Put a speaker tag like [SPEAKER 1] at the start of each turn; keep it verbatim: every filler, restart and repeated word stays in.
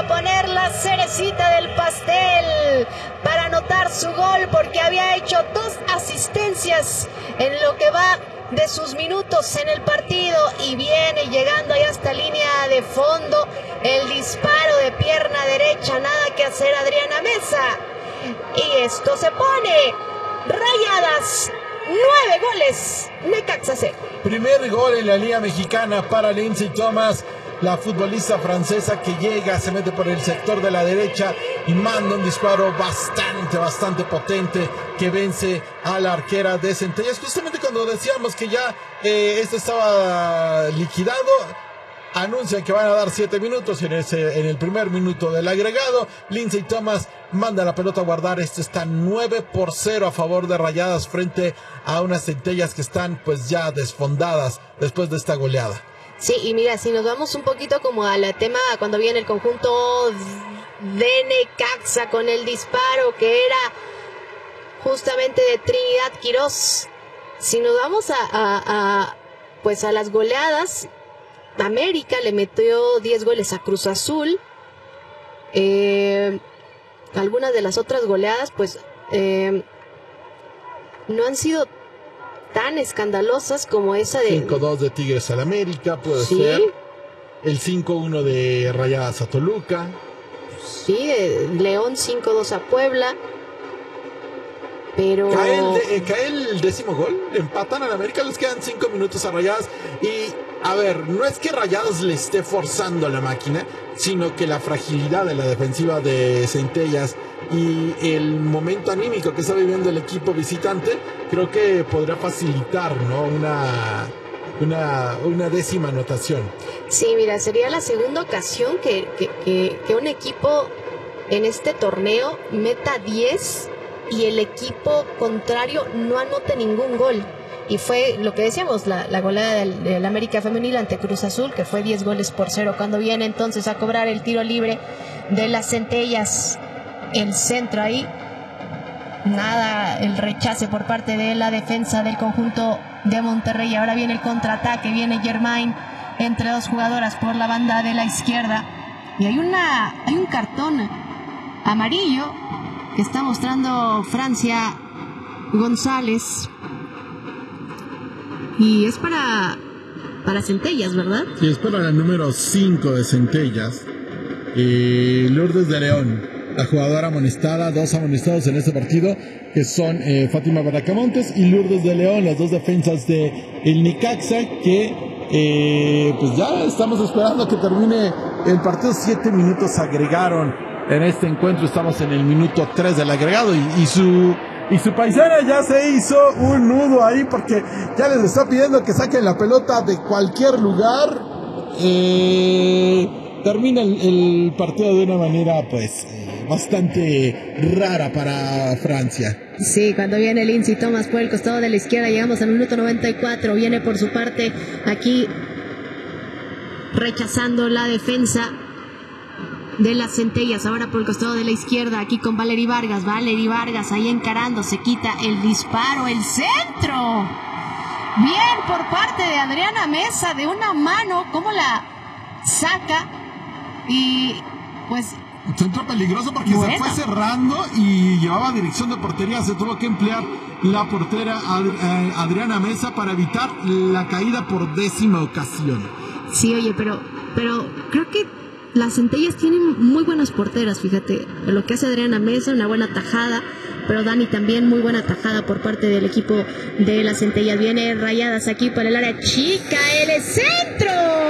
[SPEAKER 1] poner la cerecita del pastel para anotar su gol, porque había hecho dos asistencias en lo que va de sus minutos en el partido y viene llegando ahí hasta línea de fondo. El disparo de pierna derecha, nada que hacer Adriana Mesa. Y esto se pone Rayadas nueve goles, Necaxa cero.
[SPEAKER 2] Primer gol en la Liga Mexicana para Lindsay Thomas, la futbolista francesa que llega, se mete por el sector de la derecha y manda un disparo bastante, bastante potente que vence a la arquera de Centellas. Justamente cuando decíamos que ya eh, esto estaba liquidado, anuncian que van a dar siete minutos y en, ese, en el primer minuto del agregado, Lindsay Thomas manda la pelota a guardar. Esto está nueve por cero a favor de Rayadas frente a unas Centellas que están pues ya desfondadas después de esta goleada.
[SPEAKER 1] Sí, y mira, si nos vamos un poquito como al tema cuando viene el conjunto de Necaxa con el disparo que era justamente de Trinidad Quirós. Si nos vamos a, a, a pues a las goleadas, América le metió diez goles a Cruz Azul. Eh, algunas de las otras goleadas pues eh, no han sido tan escandalosas como esa de
[SPEAKER 2] cinco dos de Tigres al América, puede
[SPEAKER 1] ¿sí?
[SPEAKER 2] ser el cinco uno de Rayadas a Toluca,
[SPEAKER 1] sí, de León cinco dos a Puebla, pero
[SPEAKER 2] cae el, de, eh, cae el décimo gol, empatan al América, les quedan cinco minutos a Rayadas. Y a ver, no es que Rayadas le esté forzando a la máquina, sino que la fragilidad de la defensiva de Centellas y el momento anímico que está viviendo el equipo visitante, creo que podrá facilitar, ¿no? Una, una, una décima anotación.
[SPEAKER 1] Sí, mira, sería la segunda ocasión que, que, que, que un equipo en este torneo meta diez y el equipo contrario no anote ningún gol. Y fue lo que decíamos, la, la goleada del, del América Femenil ante Cruz Azul, que fue diez goles por cero. Cuando viene entonces a cobrar el tiro libre de las Centellas, el centro ahí, nada, el rechace por parte de la defensa del conjunto de Monterrey. Ahora viene el contraataque, viene Germain entre dos jugadoras por la banda de la izquierda. Y hay, una, hay un cartón amarillo que está mostrando Francia González. Y es para, para Centellas, ¿verdad?
[SPEAKER 2] Sí, es para la número cinco de Centellas. Eh, Lourdes de León, la jugadora amonestada, dos amonestados en este partido, que son eh, Fátima Bracamontes y Lourdes de León, las dos defensas de el Necaxa, que eh, pues ya estamos esperando que termine el partido. Siete minutos agregaron en este encuentro, estamos en el minuto tres del agregado y, y su... Y su paisana ya se hizo un nudo ahí porque ya les está pidiendo que saquen la pelota de cualquier lugar. Eh, termina el, el partido de una manera pues eh, bastante rara para Francia.
[SPEAKER 1] Sí, cuando viene Lindsay Thomas por el costado de la izquierda, llegamos al minuto noventa y cuatro. Viene por su parte aquí rechazando la defensa de las Centellas, ahora por el costado de la izquierda, aquí con Valery Vargas, Valery Vargas ahí encarando, se quita el disparo, el centro, bien por parte de Adriana Mesa, de una mano, cómo la saca, y pues...
[SPEAKER 2] Centro peligroso porque
[SPEAKER 1] bueno,
[SPEAKER 2] se fue cerrando y llevaba dirección de portería, se tuvo que emplear la portera Adriana Mesa para evitar la caída por décima ocasión.
[SPEAKER 1] Sí, oye, pero, pero creo que las Centellas tienen muy buenas porteras, fíjate, lo que hace Adriana Mesa, una buena tajada, pero Dani también muy buena tajada por parte del equipo de las Centellas. Viene Rayadas aquí para el área chica, el centro,